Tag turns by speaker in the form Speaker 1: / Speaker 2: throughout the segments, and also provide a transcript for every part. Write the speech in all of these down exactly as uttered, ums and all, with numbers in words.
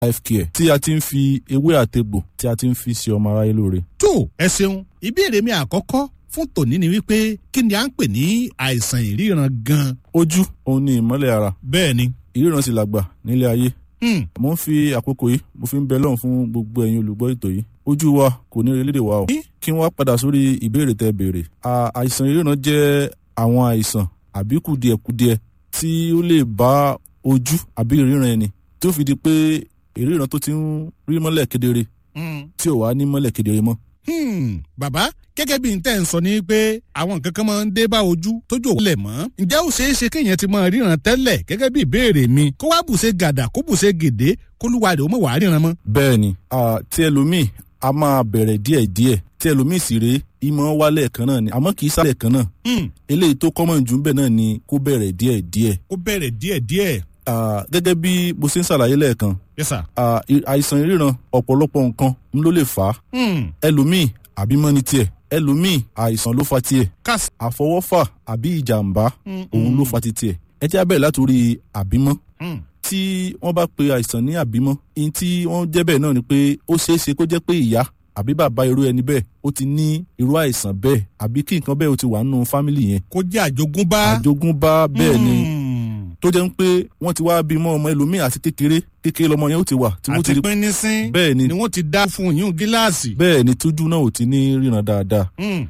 Speaker 1: life care tí a ti ń fi ewé àtegbò tí a ti ń fi ṣe ọmọ aráyé lóore.
Speaker 2: tó ẹ ṣeun ìbéèrè mi àkọ́kọ́ fún tòní ni wípé kí ni à ń pè ní àìsàn ìríran gan.
Speaker 1: ojú òun ni ìmọ́lẹ̀ ara.
Speaker 2: bẹ́ẹ̀ ni.
Speaker 1: ìríran sì làgbà nílé ayé.
Speaker 2: Hmm.
Speaker 1: mo ń fi àkókò yìí mo fi ń bẹ lọ́hùn fún gbogbo ẹ̀yin olùgbọ́ ètò yìí. ojú wa kò ní relédè wa o. kí wọ́n padà sórí ìbéèrè tẹ́ béèrè. àìsàn ìríran jẹ́ àwọn àìsàn àbí kùdìẹ̀kudiẹ tí ó lè bá ojú àbí ìríran ẹni tí ó fi di pé ìríran tó ti ń rí mọ́lẹ̀ kedere tí ò wá ní mọ́lẹ̀ kedere mọ́.
Speaker 2: Hmm. bàbá gẹ́gẹ́ bí n tẹ́ ń sọ ni pé àwọn nǹkan kan máa ń dé bá ojú tójú òwò lẹ̀ mọ́. ǹjẹ́ ó ṣeé ṣe kéèyàn ti máa ríran tẹ́lẹ̀ gẹ́gẹ́ bí ìbéèrè mi kó wá bùṣe gàdà kó bùṣe gèdè kó lúwa rẹ̀ ó mọ̀ wá ríran mọ́.
Speaker 1: bẹ́ẹ̀ni tí ẹlòmíì a máa bẹ̀rẹ̀ díẹ̀díẹ̀ tí ẹlòmíì sì rèé ìmọ̀ wálẹ̀ kan náà ni àmọ́ kì í sálẹ̀ kan náà. eléyìí tó kọ́mọ̀ jù bẹ́ẹ̀ náà ni kó bẹ̀rẹ̀ díẹ̀díẹ̀.
Speaker 2: kó bẹ̀rẹ̀ díẹ̀díẹ̀.
Speaker 1: gẹ́gẹ́ bí mo ṣe ń ṣàlàyé lẹ́ẹ̀kan.
Speaker 2: Yes sir.
Speaker 1: àìsàn ìríran ọ̀pọ̀lọpọ̀ nǹkan ló lè fà á. ẹlòmíì àbímọ́ ni tiẹ̀ ẹlòmíì àìsàn ló fa tiẹ̀ àfọwọ́fà àbí ìjàmbá òun ló fa ti tiẹ̀. ẹ jẹ́ á bẹ̀rẹ̀ látòrí àbímọ́. tí wọ́n bá pe àìsàn ní àbímọ́ ihun tí wọ́n jẹ́ bẹ́ẹ̀ náà ni pé ó ṣeé ṣe kó jẹ́ pé ìyá àbí bàbá irú ẹni bẹ́ẹ̀ ó ti ní irú àìsàn bẹ́ẹ̀ àbí kí nǹkan bẹ́ẹ̀ ó ti wà nínú fámìlì yẹn.
Speaker 2: kó jẹ́ àjogúnbá.
Speaker 1: àjogúnbá bẹ́ẹ̀ ni tó jẹ́ ń pé wọ́n ti wá bímọ ọmọ ẹlòmíì àti kékeré kékeré lọmọ yẹn ó ti wà.
Speaker 2: àti pínínsín
Speaker 1: bẹ́ẹ̀ ni
Speaker 2: ni wọ́n ti dá fún yín gíláàsì.
Speaker 1: bẹ́ẹ̀ ni tójú náà ò ti ní ríran dáadáa.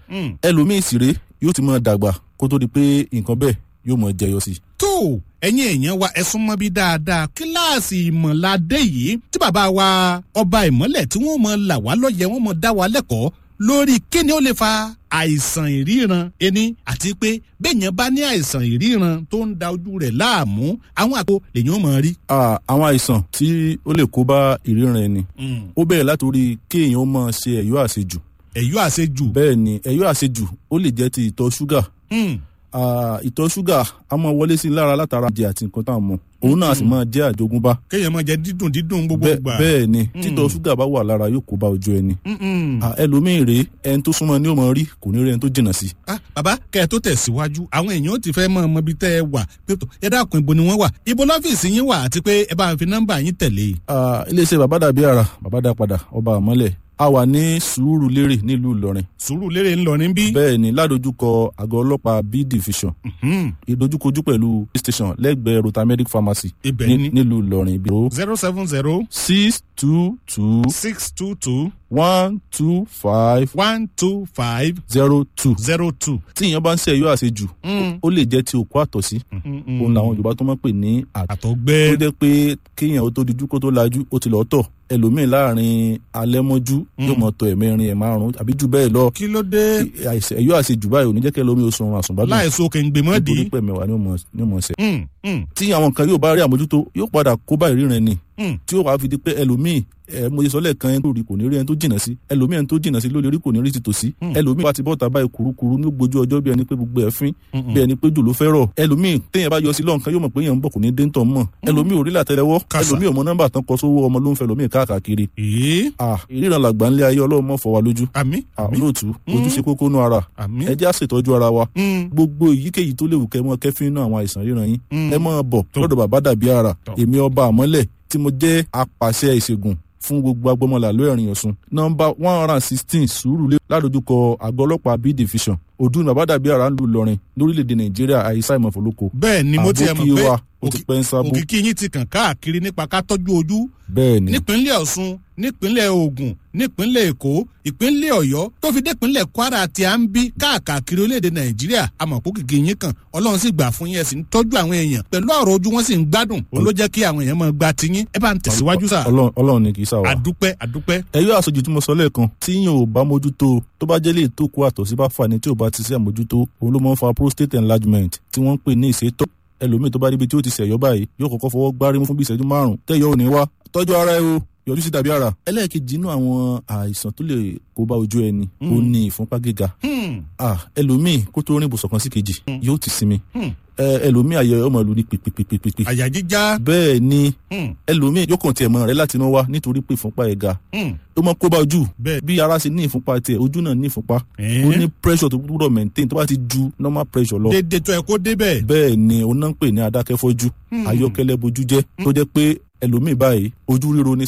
Speaker 1: ẹlòmíì sì rèé yóò ti máa dàgbà kó tó di pé nǹkan bẹ́ẹ̀ yóò máa jẹyọ sí.
Speaker 2: tó ẹ̀yin èèyàn wa ẹ súnmọ́ bí dáadáa kíláàsì ìmọ̀ládé yìí tí bàbá wa ọba ìmọ́lẹ̀ tí wọ́n mọ̀ là wá lọ́yẹ̀ wọ́n mọ̀ dá wa lẹ́kọ̀ọ́ lórí kíni ó lè fa àìsàn ìríran ẹni àti pé bẹ́ẹ̀yàn bá ní àìsàn ìríran tó ń da ojú rẹ̀ láàmú àwọn àpò lèyàn mọ̀ rí.
Speaker 1: àwọn àìsàn tí ó lè kó bá ìríran ẹni ó bẹ̀rẹ̀ látòrí kéèyàn ó máa ṣe ẹ̀yọ́ àṣejù.
Speaker 2: ẹ̀yọ́ àṣejù.
Speaker 1: bẹ́ẹ̀ ni ẹ̀yọ́ àṣejù ó lè jẹ́ ti ìtọ̀ ṣúgà. ìtọ̀ ṣúgà a máa wọlé sí lára látara jẹ àti nǹkan tá a mọ̀ òun náà sì máa jẹ́ àjogúnbá.
Speaker 2: kéèyàn máa jẹ dídùn dídùn gbogbo ìgbà.
Speaker 1: bẹ́ẹ̀ ni títọ̀ ṣúgà bá wà lára yóò kó bá ojú ẹni. ẹlòmíì rèé ẹni tó súnmọ́ ni ó máa rí kò ní rí ẹni tó jìnnà sí.
Speaker 2: bàbá kẹ́ ẹ tó tẹ̀síwájú àwọn èèyàn ó ti fẹ́ mọ ibi tẹ́ ẹ wà pé ẹ dákun ibo ni wọ́n wà ibo lọ́fíìsì yín wà àti pé ẹ bá ń fi nọ́mbà yín tẹ̀lé.
Speaker 1: iléeṣẹ́ bàbá dàbí àrà bàbá dá padà ọba àmọ́lẹ̀ a wà ní Sùúrùlérè nílùú Ìlọrin.
Speaker 2: Sùúrùlérè ńlọrin bí.
Speaker 1: bẹ́ẹ̀ ni ládojúkọ àgọ́ ọlọ́pàá B division. ìdojúkojú pẹ̀lú station lẹ́gbẹ̀ẹ́ Rotamedic pharmacy.
Speaker 2: ibẹ̀ ni
Speaker 1: nílùú Ìlọrin.
Speaker 2: zero seven zero.
Speaker 1: six two two.
Speaker 2: six two two.
Speaker 1: one two five.
Speaker 2: one two five.
Speaker 1: zero two.
Speaker 2: zero two.
Speaker 1: tí èèyàn bá ń ṣe ẹ̀yọ́ àṣejù ó lè jẹ́ ti òkú àtọ̀sí. òun làwọn Yorùbá tó máa ń pè ní
Speaker 2: àtọ̀gbẹ́.
Speaker 1: tó jẹ́ pé kéèyàn ó tó dijú kó tó lajú ó ti lọ́ọ́ tọ̀ ẹlòmíì láàrin alẹ́ mọ́jú yóò mọ̀ tọ̀ ẹ̀mẹ́rin ẹ̀ márùn-ún àbí jù bẹ́ẹ̀ lọ.
Speaker 2: kí ló dé.
Speaker 1: ẹ̀yọ́ àṣejù báyìí ò ní jẹ́ kẹ́ lómi oṣù ọ̀run àsùnbádùn.
Speaker 2: láìsọ kèǹgbè mọ́ di.
Speaker 1: nítorí pẹ̀ mẹ́wàá ni ó mọ̀ ṣe. tí àwọn nǹkan yóò bá rí àmójútó yóò padà kó bá ìríran ni. tí ó wàá fi di pé ẹlòmíì ẹ mo sọ lẹ́ẹ̀kan ẹni tó rí kò ní rí ẹni tó jìnnà sí ẹlòmíì ẹni tó jìnnà sí ló lè rí kò ní rí ti tòsí ẹlòmíì bá ti bọ́ta báyìí kurukuru ní gbójú ọjọ́ bí ẹni pé gbogbo ẹ̀ fín bí ẹni pé jù ló fẹ́ rọ̀ ẹlòmíì téèyàn bá yọ sí lọ́nkán yóò mọ̀ pé èèyàn ń bọ̀ kò ní dé ń tọ̀ mọ̀ ẹlòmíì ò rí làtẹ́lẹwọ́ ẹlòmíì ò mọ nọ́mbà tán kọ sówó ọmọ ló ń fẹ́ ẹlòmíì káàkiri. ìríran làgbà ńlẹ̀ ayé Ọlọ́run mọ̀ fọ́ wa lójú. olóòtú ojú ṣe kókó nú ara ẹ jẹ́ á ṣètọ́jú ara wa gbogbo èyíkéyìí tó léwu kẹ́ mọ́ kẹ́fín náà àwọn àìsàn ríran yín ẹ mọ́ bọ̀ lọ́dọ̀ bàbá dàbí ara èmi ọba àmọ́lẹ̀ tí mo jẹ́ apàṣẹ ìṣègùn fún gbogbo agbọmọlà lóòrìn Ọ̀ṣun nọ́mbà one hundred and sixteen Sùúrùlérè ládojúkọ àgọ́ ọlọ́pàá B division ọdún bàbá dàbí ara ń lu Ìlọrin lórílẹ̀‐èdè Nàìjíríà àyíṣà ìmọ̀fọ́lọ́kọ.
Speaker 2: bẹ́ẹ̀ ni mo ti ẹ̀ mọ̀ pé
Speaker 1: òkìkí
Speaker 2: òkìkí yín ti kàn káàkiri nípa ká tọ́jú ojú.
Speaker 1: bẹ́ẹ̀ ni
Speaker 2: nípínlẹ̀ Ọ̀ṣun nípínlẹ̀ Ògùn nípínlẹ̀ Èkó ìpínlẹ̀ Ọ̀yọ́ tó fi dé ìpínlẹ̀ Kwara àti à ń bí káàkiri orílẹ̀-èdè Nàìjíríà àmọ́ òkìkí yín kàn Ọlọ́run sì gbà fún yín ẹ sì ń tọ́jú àwọn èèyàn pẹ̀lú ọ̀rọ̀ ojú wọn sì ń gbádùn òun ló jẹ́ kí àwọn èèyàn máa gba tiyín ẹ bá ń tẹ̀síwájú sà.
Speaker 1: Ọlọ́run ni kì í sá wa.
Speaker 2: àdúpẹ́ àdúpẹ́.
Speaker 1: ẹ̀yọ́ àṣejù tí mo sọ lẹ́ẹ̀kan tí yín ò bá mójútó tó bá jẹ́ lè tó kó àtọ̀sí bá fà ní tí ò bá ti sí àmójútó òun ló máa ń fa prostate enlargement tí wọ́n ń pè ní ìsétọ̀ ẹlòmíì tó bá ríbi tí ó ti ṣẹ̀yọ́ báyìí yóò kọ́kọ́ fọwọ́ gbárí mú fún bí ìṣẹ́jú márùn-ún tẹ́yọ̀ ò ní wá tọ́jú ara ẹ o yọjú sí dàbí ara. ẹlẹ́ẹ̀kejì inú àwọn àìsàn tó lè kó bá ojú ẹni ó ní ìfúnpá gíga ẹlòmíì kó tó rìn ibùsọ̀ kan sí kejì yóò ti sinmi ẹlòmíì àyẹ̀ ọmọ ìlú ní pèpèpèpèpè.
Speaker 2: àyà jíjá.
Speaker 1: bẹ́ẹ̀ ni ẹlòmíì yóò kàn tiẹ̀ mọ́ rẹ̀ láti inú wá nítorí pé ìfúnpá ẹ̀ ga ó mọ kó bá ojú bí ara ṣe ní ìfúnpá tiẹ̀ ojú náà ní ìfúnpá ó ní pressure tó gbúdọ̀ maintain tó bá ti ju normal pressure lọ.
Speaker 2: dédé tó ẹ kó débẹ̀.
Speaker 1: bẹ́ẹ̀ ni ó náà ń pè ní adákẹ́fọ́jú ayọ́kẹ́lẹ́ bojú jẹ́ tó jẹ́ pé ẹlòmíì báyìí ojú ríro ní